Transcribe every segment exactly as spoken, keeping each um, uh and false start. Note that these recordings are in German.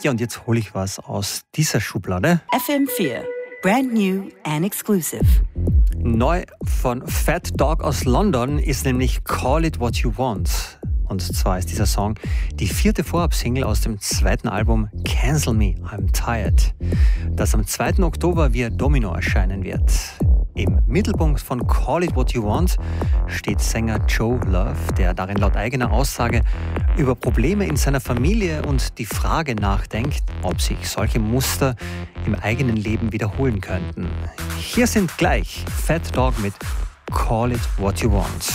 Ja, und jetzt hole ich was aus dieser Schublade. F M vier. Brand new and exclusive. Neu von Fat Dog aus London ist nämlich Call It What You Want. Und zwar ist dieser Song die vierte Vorabsingle aus dem zweiten Album Cancel Me, I'm Tired, das am zweiten Oktober via Domino erscheinen wird. Im Mittelpunkt von Call It What You Want steht Sänger Joe Love, der darin laut eigener Aussage über Probleme in seiner Familie und die Frage nachdenkt, ob sich solche Muster im eigenen Leben wiederholen könnten. Hier sind gleich Fat Dog mit Call It What You Want.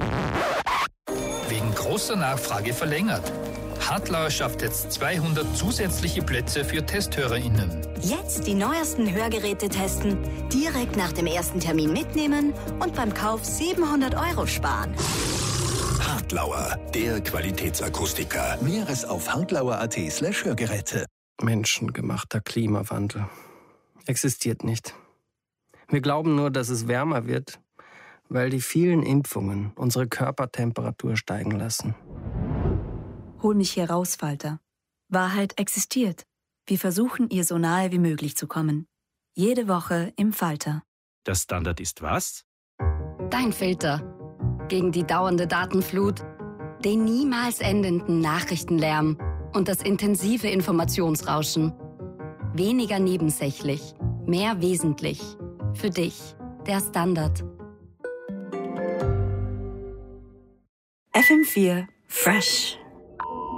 Wegen großer Nachfrage verlängert. Hartlauer schafft jetzt zweihundert zusätzliche Plätze für TesthörerInnen. Jetzt die neuesten Hörgeräte testen, direkt nach dem ersten Termin mitnehmen und beim Kauf siebenhundert Euro sparen. Hartlauer, der Qualitätsakustiker. Mehres auf hartlauer.at slash Hörgeräte. Menschengemachter Klimawandel existiert nicht. Wir glauben nur, dass es wärmer wird, weil die vielen Impfungen unsere Körpertemperatur steigen lassen. Hol mich hier raus, Falter. Wahrheit existiert. Wir versuchen, ihr so nahe wie möglich zu kommen. Jede Woche im Falter. Der Standard ist was? Dein Filter. Gegen die dauernde Datenflut, den niemals endenden Nachrichtenlärm und das intensive Informationsrauschen. Weniger nebensächlich, mehr wesentlich. Für dich, der Standard. F M vier. Fresh.